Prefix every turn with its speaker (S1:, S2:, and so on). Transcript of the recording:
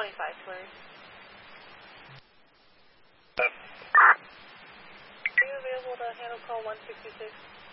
S1: 25, Flurry. Are you available to handle call 166?